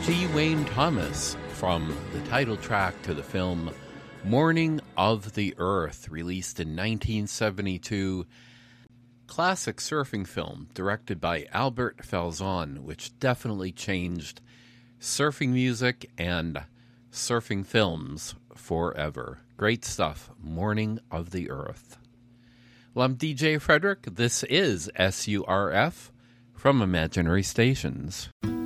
T. Wayne Thomas from the title track to the film Morning of the Earth, released in 1972. Classic surfing film directed by Albert Falzon, which definitely changed surfing music and surfing films forever. Great stuff. Morning of the Earth. Well, I'm DJ Frederick. This is SURF from Imaginary Stations.